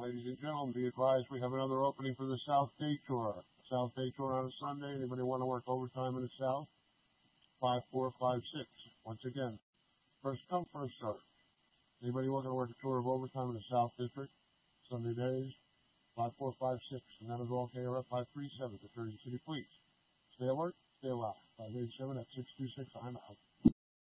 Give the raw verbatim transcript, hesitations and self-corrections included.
ladies and gentlemen, be advised we have another opening for the South Day Tour. South Day Tour on a Sunday. Anybody want to work overtime in the South? five four five six. Once again, first come, first serve. Anybody want to work a tour of overtime in the South District? Sunday days, five four five six. And that is all K R F five three seven to Jersey City, please. Stay alert, stay alive. five eight seven at six two six. I'm out.